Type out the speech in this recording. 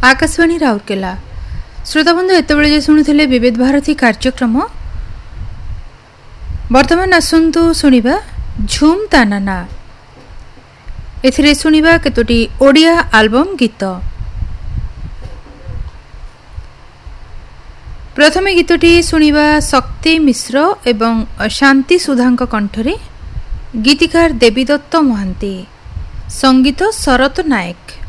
आकाशवाणी राउरकेला श्रोताबंधु एतबेले जे शुणुथिले विविध भारती कार्यक्रम वर्तमान आसंतु शुणिबा झुम तानाना एथिरे शुणिबा केतोटी ओडिया आल्बम गीत। प्रथमे गीतटी शुणिबा शक्ति मिश्र एवं शांति सुधांक कंठरे, गीतिकार देवीदत्त महांती, संगीत शरत नायक।